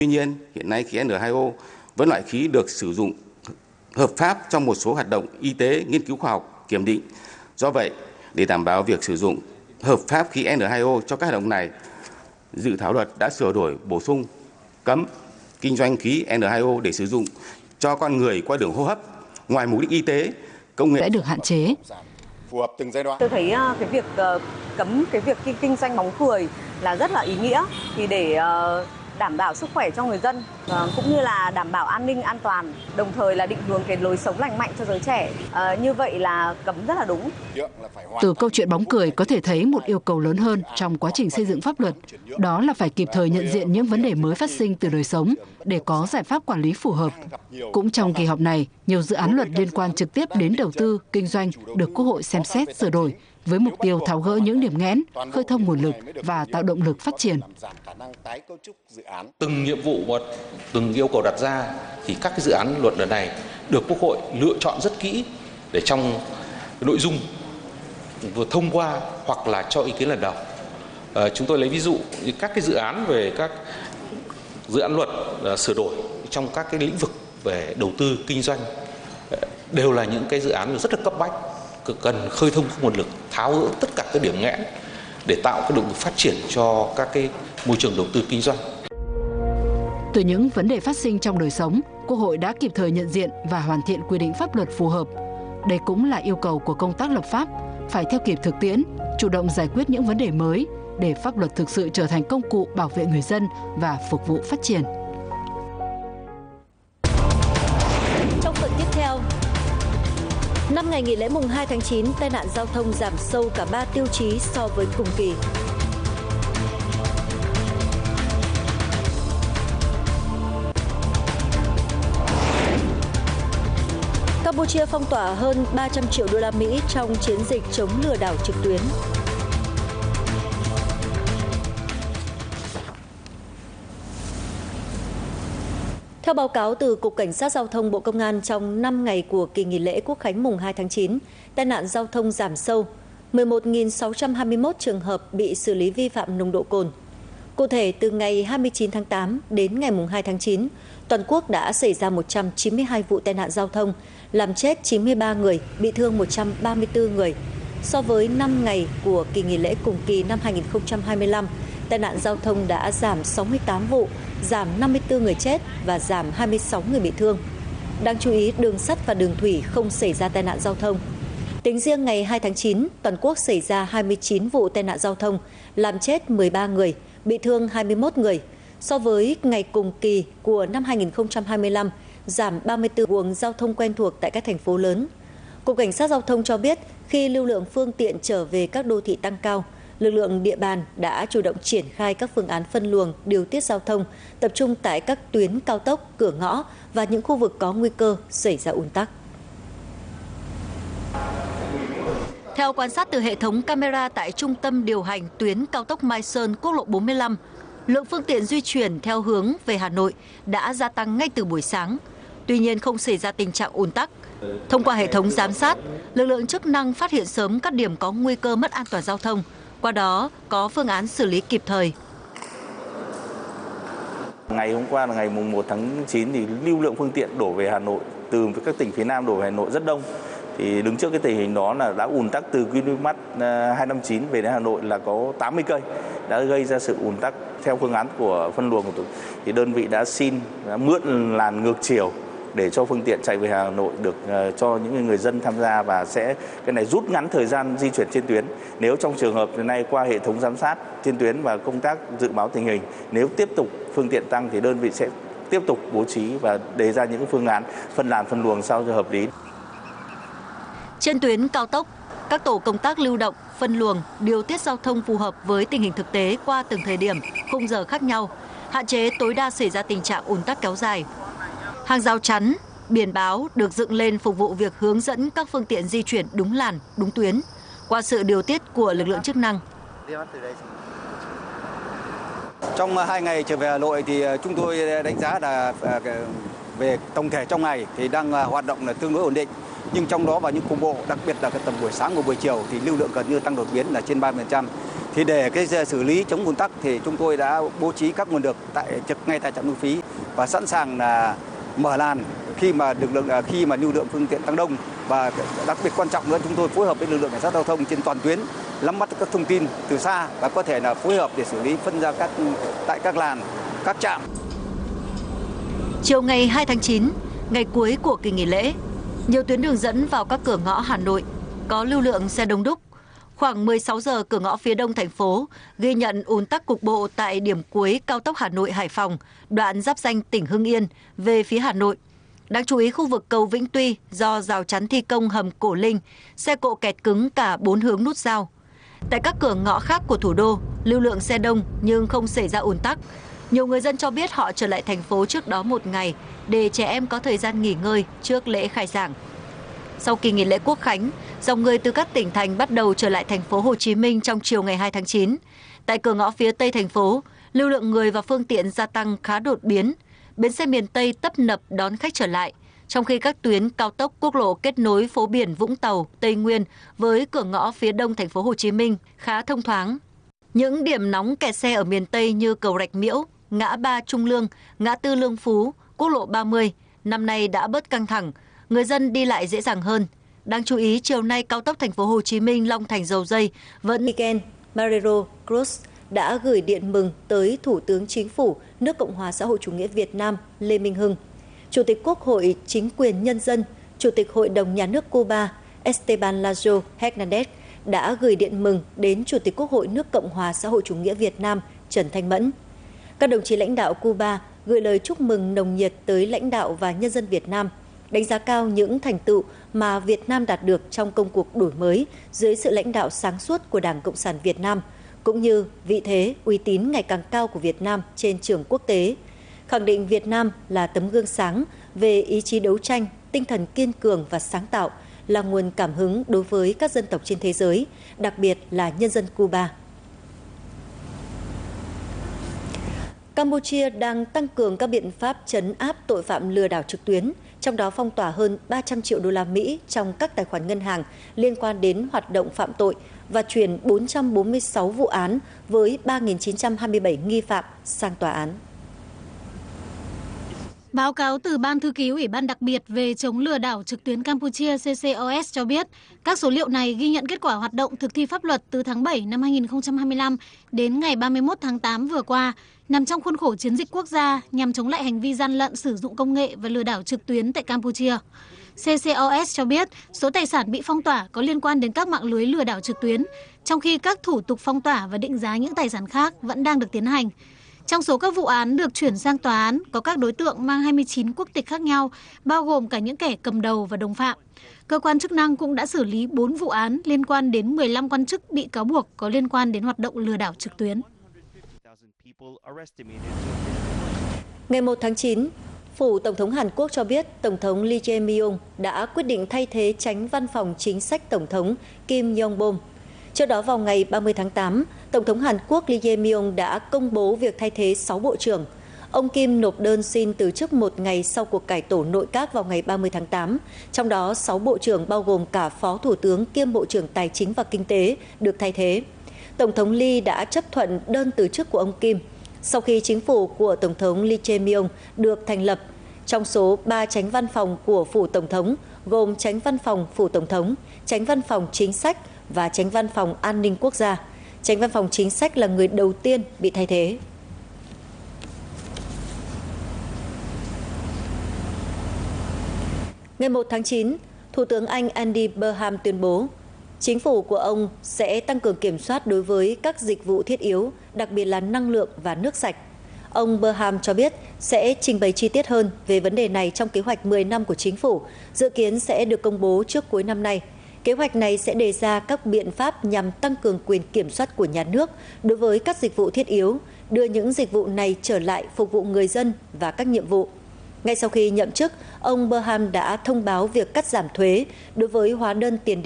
Tuy nhiên, hiện nay khí N2O vẫn loại khí được sử dụng hợp pháp trong một số hoạt động y tế, nghiên cứu khoa học, kiểm định. Do vậy, để đảm bảo việc sử dụng hợp pháp khí N2O cho các hoạt động này, dự thảo luật đã sửa đổi bổ sung cấm kinh doanh khí N2O để sử dụng cho con người qua đường hô hấp ngoài mục đích y tế, công nghệ đã được hạn chế. Phù hợp từng giai đoạn. Tôi thấy cái việc cấm cái việc kinh doanh bóng cười là rất là ý nghĩa, thì để đảm bảo sức khỏe cho người dân cũng như là đảm bảo an ninh an toàn, đồng thời là định hướng cái lối sống lành mạnh cho giới trẻ. Như vậy là cấm rất là đúng. Từ câu chuyện bóng cười có thể thấy một yêu cầu lớn hơn trong quá trình xây dựng pháp luật, đó là phải kịp thời nhận diện những vấn đề mới phát sinh từ đời sống để có giải pháp quản lý phù hợp. Cũng trong kỳ họp này, nhiều dự án luật liên quan trực tiếp đến đầu tư, kinh doanh được Quốc hội xem xét sửa đổi với mục tiêu tháo gỡ những điểm nghẽn, khơi thông nguồn lực và tạo động lực phát triển. Từng nhiệm vụ và từng yêu cầu đặt ra thì các cái dự án luật lần này được Quốc hội lựa chọn rất kỹ để trong nội dung vừa thông qua hoặc là cho ý kiến lần đầu. Chúng tôi lấy ví dụ như các cái dự án về các dự án luật sửa đổi trong các cái lĩnh vực về đầu tư kinh doanh đều là những cái dự án rất là cấp bách, cần khơi thông nguồn lực, tháo gỡ tất cả các điểm nghẽn để tạo cái động lực phát triển cho các cái môi trường đầu tư kinh doanh. Từ những vấn đề phát sinh trong đời sống, Quốc hội đã kịp thời nhận diện và hoàn thiện quy định pháp luật phù hợp. Đây cũng là yêu cầu của công tác lập pháp, phải theo kịp thực tiễn, chủ động giải quyết những vấn đề mới để pháp luật thực sự trở thành công cụ bảo vệ người dân và phục vụ phát triển. Trong phần tiếp theo, 5 ngày nghỉ lễ mùng 2 tháng 9, tai nạn giao thông giảm sâu cả 3 tiêu chí so với cùng kỳ. Campuchia phong tỏa hơn 300 triệu đô la Mỹ trong chiến dịch chống lừa đảo trực tuyến. Theo báo cáo từ Cục Cảnh sát Giao thông Bộ Công an, trong 5 ngày của kỳ nghỉ lễ Quốc khánh mùng 2 tháng 9, tai nạn giao thông giảm sâu, 11.621 trường hợp bị xử lý vi phạm nồng độ cồn. Cụ thể, từ ngày 29 tháng 8 đến ngày mùng 2 tháng 9, toàn quốc đã xảy ra 192 vụ tai nạn giao thông, làm chết 93 người, bị thương 134 người. So với 5 ngày của kỳ nghỉ lễ cùng kỳ năm 2025, tai nạn giao thông đã giảm 68 vụ, giảm 54 người chết và giảm 26 người bị thương. Đáng chú ý, đường sắt và đường thủy không xảy ra tai nạn giao thông. Tính riêng ngày 2 tháng 9, toàn quốc xảy ra 29 vụ tai nạn giao thông, làm chết 13 người, bị thương 21 người. So với ngày cùng kỳ của năm 2025, giảm 34 luồng giao thông quen thuộc tại các thành phố lớn. Cục Cảnh sát Giao thông cho biết, khi lưu lượng phương tiện trở về các đô thị tăng cao, lực lượng địa bàn đã chủ động triển khai các phương án phân luồng, điều tiết giao thông, tập trung tại các tuyến cao tốc, cửa ngõ và những khu vực có nguy cơ xảy ra ùn tắc. Theo quan sát từ hệ thống camera tại trung tâm điều hành tuyến cao tốc Mai Sơn, quốc lộ 45, lượng phương tiện di chuyển theo hướng về Hà Nội đã gia tăng ngay từ buổi sáng. Tuy nhiên không xảy ra tình trạng ùn tắc. Thông qua hệ thống giám sát, lực lượng chức năng phát hiện sớm các điểm có nguy cơ mất an toàn giao thông, qua đó có phương án xử lý kịp thời. Ngày hôm qua là ngày mùng 1 tháng 9 thì lưu lượng phương tiện đổ về Hà Nội từ các tỉnh phía Nam đổ về Hà Nội rất đông. Thì đứng trước cái tình hình đó là đã ùn tắc từ km 259 về đến Hà Nội là có 80 cây, đã gây ra sự ùn tắc. Theo phương án của phân luồng thì đơn vị đã mượn làn ngược chiều để cho phương tiện chạy về Hà Nội được cho những người dân tham gia, và cái này rút ngắn thời gian di chuyển trên tuyến. Nếu trong trường hợp hiện nay qua hệ thống giám sát trên tuyến và công tác dự báo tình hình, nếu tiếp tục phương tiện tăng thì đơn vị sẽ tiếp tục bố trí và đề ra những phương án phân làn phân luồng sao cho hợp lý. Trên tuyến cao tốc, các tổ công tác lưu động, phân luồng, điều tiết giao thông phù hợp với tình hình thực tế qua từng thời điểm, khung giờ khác nhau, hạn chế tối đa xảy ra tình trạng ùn tắc kéo dài. Hàng rào chắn, biển báo được dựng lên phục vụ việc hướng dẫn các phương tiện di chuyển đúng làn, đúng tuyến, qua sự điều tiết của lực lượng chức năng. Trong 2 ngày trở về Hà Nội thì chúng tôi đánh giá là về tổng thể trong ngày thì đang hoạt động là tương đối ổn định. Nhưng trong đó vào những cục bộ, đặc biệt là cái tầm buổi sáng và buổi chiều thì lưu lượng gần như tăng đột biến là trên 30%. Thì để cái xử lý chống ùn tắc thì chúng tôi đã bố trí các nguồn lực trực ngay tại trạm thu phí và sẵn sàng là mở làn khi mà lưu lượng phương tiện tăng đông, và đặc biệt quan trọng nữa, chúng tôi phối hợp với lực lượng cảnh sát giao thông trên toàn tuyến, nắm bắt các thông tin từ xa và có thể là phối hợp để xử lý phân ra tại các làn, các trạm. Chiều ngày 2 tháng 9, ngày cuối của kỳ nghỉ lễ, nhiều tuyến đường dẫn vào các cửa ngõ Hà Nội có lưu lượng xe đông đúc. Khoảng 16 giờ, cửa ngõ phía đông thành phố ghi nhận ùn tắc cục bộ tại điểm cuối cao tốc Hà Nội - Hải Phòng, đoạn giáp ranh tỉnh Hưng Yên về phía Hà Nội. Đáng chú ý khu vực cầu Vĩnh Tuy do rào chắn thi công hầm Cổ Linh, xe cộ kẹt cứng cả 4 hướng nút giao. Tại các cửa ngõ khác của thủ đô, lưu lượng xe đông nhưng không xảy ra ùn tắc. Nhiều người dân cho biết họ trở lại thành phố trước đó một ngày để trẻ em có thời gian nghỉ ngơi trước lễ khai giảng. Sau kỳ nghỉ lễ Quốc khánh, dòng người từ các tỉnh thành bắt đầu trở lại thành phố Hồ Chí Minh trong chiều ngày 2 tháng 9. Tại cửa ngõ phía Tây thành phố, lưu lượng người và phương tiện gia tăng khá đột biến. Bến xe miền Tây tấp nập đón khách trở lại, trong khi các tuyến cao tốc, quốc lộ kết nối phố biển Vũng Tàu, Tây Nguyên với cửa ngõ phía đông thành phố Hồ Chí Minh khá thông thoáng. Những điểm nóng kẹt xe ở miền Tây như cầu Rạch Miễu, ngã ba Trung Lương, ngã tư Lương Phú, quốc lộ 30 năm nay đã bớt căng thẳng, người dân đi lại dễ dàng hơn. Đáng chú ý, chiều nay cao tốc thành phố Hồ Chí Minh Long Thành Dầu Dây vẫn Miguel Marrero Cruz đã gửi điện mừng tới Thủ tướng Chính phủ nước Cộng hòa xã hội chủ nghĩa Việt Nam Lê Minh Hưng, Chủ tịch Quốc hội Chính quyền Nhân dân, Chủ tịch Hội đồng Nhà nước Cuba Esteban Lazo Hernández đã gửi điện mừng đến Chủ tịch Quốc hội nước Cộng hòa xã hội chủ nghĩa Việt Nam Trần Thanh Mẫn. Các đồng chí lãnh đạo Cuba gửi lời chúc mừng nồng nhiệt tới lãnh đạo và nhân dân Việt Nam, đánh giá cao những thành tựu mà Việt Nam đạt được trong công cuộc đổi mới dưới sự lãnh đạo sáng suốt của Đảng Cộng sản Việt Nam, cũng như vị thế, uy tín ngày càng cao của Việt Nam trên trường quốc tế, khẳng định Việt Nam là tấm gương sáng về ý chí đấu tranh, tinh thần kiên cường và sáng tạo, là nguồn cảm hứng đối với các dân tộc trên thế giới, đặc biệt là nhân dân Cuba. Campuchia đang tăng cường các biện pháp trấn áp tội phạm lừa đảo trực tuyến, trong đó phong tỏa hơn 300 triệu đô la Mỹ trong các tài khoản ngân hàng liên quan đến hoạt động phạm tội và chuyển 446 vụ án với 3.927 nghi phạm sang tòa án. Báo cáo từ Ban Thư ký Ủy ban đặc biệt về chống lừa đảo trực tuyến Campuchia CCOS cho biết, các số liệu này ghi nhận kết quả hoạt động thực thi pháp luật từ tháng 7 năm 2025 đến ngày 31 tháng 8 vừa qua, nằm trong khuôn khổ chiến dịch quốc gia nhằm chống lại hành vi gian lận sử dụng công nghệ và lừa đảo trực tuyến tại Campuchia. CCOS cho biết số tài sản bị phong tỏa có liên quan đến các mạng lưới lừa đảo trực tuyến, trong khi các thủ tục phong tỏa và định giá những tài sản khác vẫn đang được tiến hành. Trong số các vụ án được chuyển sang tòa án, có các đối tượng mang 29 quốc tịch khác nhau, bao gồm cả những kẻ cầm đầu và đồng phạm. Cơ quan chức năng cũng đã xử lý 4 vụ án liên quan đến 15 quan chức bị cáo buộc có liên quan đến hoạt động lừa đảo trực tuyến. Ngày 1 tháng 9, Phủ Tổng thống Hàn Quốc cho biết Tổng thống Lee Jae-myung đã quyết định thay thế Chánh Văn phòng Chính sách Tổng thống Kim Yong-bom. Trước đó vào ngày 30 tháng 8, Tổng thống Hàn Quốc Lee Jae-myung đã công bố việc thay thế 6 bộ trưởng. Ông Kim nộp đơn xin từ chức một ngày sau cuộc cải tổ nội các vào ngày 30 tháng 8, trong đó 6 bộ trưởng bao gồm cả Phó Thủ tướng kiêm Bộ trưởng Tài chính và Kinh tế được thay thế. Tổng thống Lee đã chấp thuận đơn từ chức của ông Kim sau khi chính phủ của Tổng thống Lee Jae-myung được thành lập. Trong số 3 chánh văn phòng của Phủ Tổng thống, gồm Chánh Văn phòng Phủ Tổng thống, Chánh Văn phòng Chính sách và Chánh Văn phòng An ninh Quốc gia. Chánh Văn phòng Chính sách là người đầu tiên bị thay thế. Ngày 1 tháng 9, Thủ tướng Anh Andy Burnham tuyên bố chính phủ của ông sẽ tăng cường kiểm soát đối với các dịch vụ thiết yếu, đặc biệt là năng lượng và nước sạch. Ông Burnham cho biết sẽ trình bày chi tiết hơn về vấn đề này trong kế hoạch 10 năm của chính phủ, dự kiến sẽ được công bố trước cuối năm nay. Kế hoạch này sẽ đề ra các biện pháp nhằm tăng cường quyền kiểm soát của nhà nước đối với các dịch vụ thiết yếu, đưa những dịch vụ này trở lại phục vụ người dân và các nhiệm vụ. Ngay sau khi nhậm chức, ông Burnham đã thông báo việc cắt giảm thuế đối với hóa đơn tiền